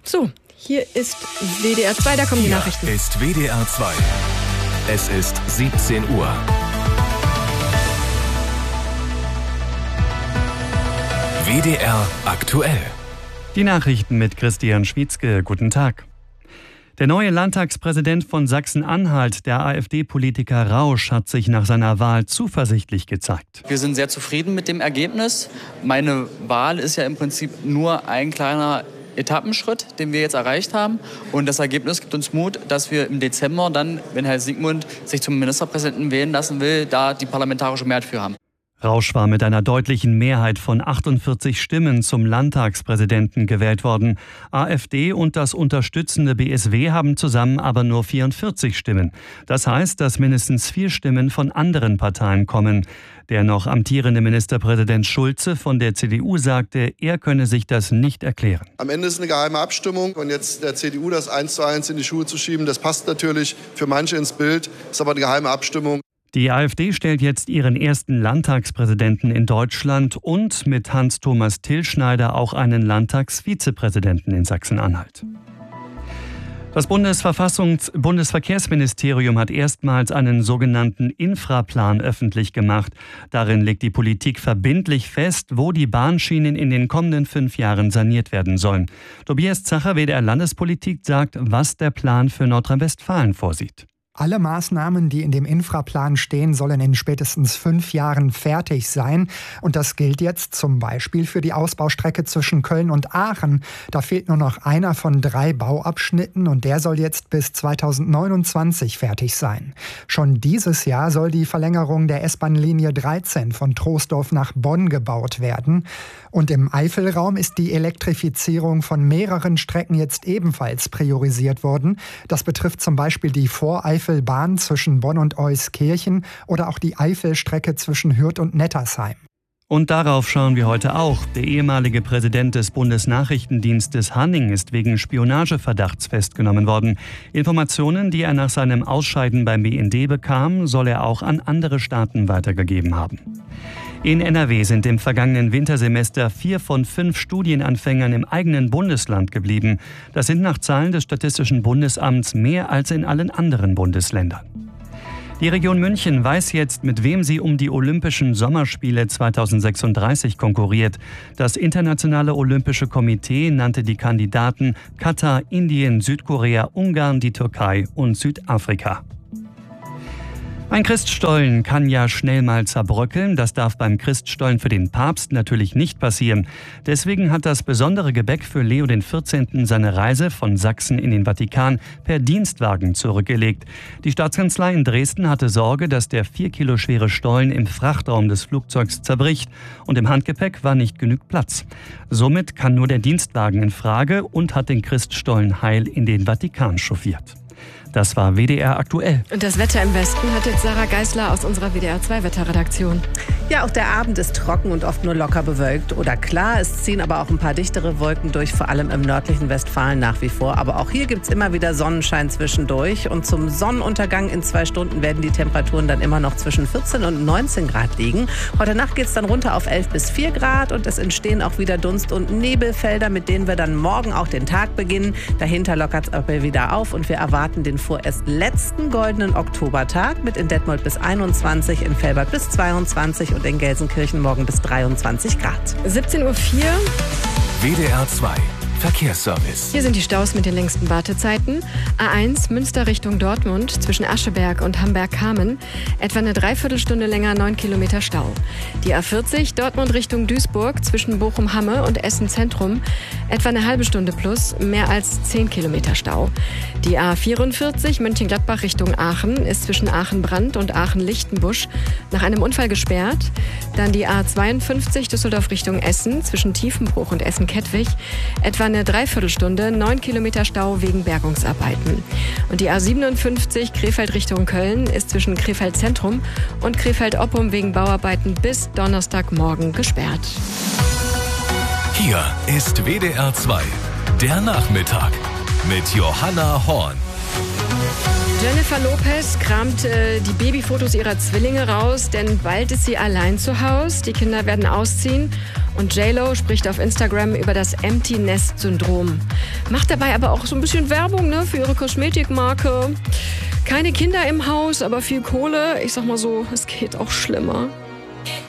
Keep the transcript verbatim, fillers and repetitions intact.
So, hier ist W D R zwei, da kommen die Hier Nachrichten. ist W D R zwei. Es ist siebzehn Uhr. W D R aktuell. Die Nachrichten mit Christian Schwietzke. Guten Tag. Der neue Landtagspräsident von Sachsen-Anhalt, der AfD-Politiker Rausch, hat sich nach seiner Wahl zuversichtlich gezeigt. Wir sind sehr zufrieden mit dem Ergebnis. Meine Wahl ist ja im Prinzip nur ein kleiner Etappenschritt, den wir jetzt erreicht haben. Und das Ergebnis gibt uns Mut, dass wir im Dezember dann, wenn Herr Sigmund sich zum Ministerpräsidenten wählen lassen will, da die parlamentarische Mehrheit für haben. Rausch war mit einer deutlichen Mehrheit von achtundvierzig Stimmen zum Landtagspräsidenten gewählt worden. AfD und das unterstützende B S W haben zusammen aber nur vierundvierzig Stimmen. Das heißt, dass mindestens vier Stimmen von anderen Parteien kommen. Der noch amtierende Ministerpräsident Schulze von der C D U sagte, er könne sich das nicht erklären. Am Ende ist eine geheime Abstimmung und jetzt der C D U das eins zu eins in die Schuhe zu schieben, das passt natürlich für manche ins Bild, ist aber eine geheime Abstimmung. Die AfD stellt jetzt ihren ersten Landtagspräsidenten in Deutschland und mit Hans-Thomas Tillschneider auch einen Landtagsvizepräsidenten in Sachsen-Anhalt. Das Bundesverfassungs- Bundesverkehrsministerium hat erstmals einen sogenannten Infraplan öffentlich gemacht. Darin legt die Politik verbindlich fest, wo die Bahnschienen in den kommenden fünf Jahren saniert werden sollen. Tobias Zacher, W D R Landespolitik, sagt, was der Plan für Nordrhein-Westfalen vorsieht. Alle Maßnahmen, die in dem Infraplan stehen, sollen in spätestens fünf Jahren fertig sein. Und das gilt jetzt zum Beispiel für die Ausbaustrecke zwischen Köln und Aachen. Da fehlt nur noch einer von drei Bauabschnitten und der soll jetzt bis zweitausendneunundzwanzig fertig sein. Schon dieses Jahr soll die Verlängerung der S-Bahn-Linie dreizehn von Troisdorf nach Bonn gebaut werden. Und im Eifelraum ist die Elektrifizierung von mehreren Strecken jetzt ebenfalls priorisiert worden. Das betrifft zum Beispiel die Voreifelbahn zwischen Bonn und Euskirchen oder auch die Eifelstrecke zwischen Hürth und Nettersheim. Und darauf schauen wir heute auch. Der ehemalige Präsident des Bundesnachrichtendienstes Hanning ist wegen Spionageverdachts festgenommen worden. Informationen, die er nach seinem Ausscheiden beim B N D bekam, soll er auch an andere Staaten weitergegeben haben. In N R W sind im vergangenen Wintersemester vier von fünf Studienanfängern im eigenen Bundesland geblieben. Das sind nach Zahlen des Statistischen Bundesamts mehr als in allen anderen Bundesländern. Die Region München weiß jetzt, mit wem sie um die Olympischen Sommerspiele zweitausendsechsunddreißig konkurriert. Das Internationale Olympische Komitee nannte die Kandidaten Katar, Indien, Südkorea, Ungarn, die Türkei und Südafrika. Ein Christstollen kann ja schnell mal zerbröckeln. Das darf beim Christstollen für den Papst natürlich nicht passieren. Deswegen hat das besondere Gebäck für Leo der vierzehnte. seine Reise von Sachsen in den Vatikan per Dienstwagen zurückgelegt. Die Staatskanzlei in Dresden hatte Sorge, dass der vier Kilo schwere Stollen im Frachtraum des Flugzeugs zerbricht. Und im Handgepäck war nicht genug Platz. Somit kann nur der Dienstwagen in Frage und hat den Christstollen heil in den Vatikan chauffiert. Das war W D R aktuell. Und das Wetter im Westen hat jetzt Sarah Geisler aus unserer W D R zwei Wetterredaktion. Ja, auch der Abend ist trocken und oft nur locker bewölkt oder klar. Es ziehen aber auch ein paar dichtere Wolken durch, vor allem im nördlichen Westfalen nach wie vor. Aber auch hier gibt es immer wieder Sonnenschein zwischendurch. Und zum Sonnenuntergang in zwei Stunden werden die Temperaturen dann immer noch zwischen vierzehn und neunzehn Grad liegen. Heute Nacht geht es dann runter auf elf bis vier Grad und es entstehen auch wieder Dunst- und Nebelfelder, mit denen wir dann morgen auch den Tag beginnen. Dahinter lockert es aber wieder auf und wir erwarten den vorerst letzten goldenen Oktobertag mit in Detmold bis einundzwanzig, in Velbert bis zweiundzwanzig und in Gelsenkirchen morgen bis dreiundzwanzig Grad. siebzehn Uhr vier. W D R zwei Verkehrsservice. Hier sind die Staus mit den längsten Wartezeiten. A eins Münster Richtung Dortmund zwischen Ascheberg und Hamberg-Kamen. Etwa eine Dreiviertelstunde länger, neun Kilometer Stau. Die A vierzig Dortmund Richtung Duisburg zwischen Bochum-Hamme und Essen-Zentrum. Etwa eine halbe Stunde plus, mehr als zehn Kilometer Stau. Die A vierundvierzig Mönchengladbach Richtung Aachen ist zwischen Aachen-Brand und Aachen-Lichtenbusch nach einem Unfall gesperrt. Dann die A zweiundfünfzig Düsseldorf Richtung Essen zwischen Tiefenbruch und Essen-Kettwig. Etwa eine Dreiviertelstunde, neun Kilometer Stau wegen Bergungsarbeiten. Und die A siebenundfünfzig Krefeld Richtung Köln ist zwischen Krefeld Zentrum und Krefeld Oppum wegen Bauarbeiten bis Donnerstagmorgen gesperrt. Hier ist W D R zwei, der Nachmittag mit Johanna Horn. Jennifer Lopez kramt äh, die Babyfotos ihrer Zwillinge raus, denn bald ist sie allein zu Hause. Die Kinder werden ausziehen Und J-Lo spricht auf Instagram über das Empty Nest Syndrom. Macht dabei aber auch so ein bisschen Werbung, ne, für ihre Kosmetikmarke. Keine Kinder im Haus, aber viel Kohle. Ich sag mal so, es geht auch schlimmer.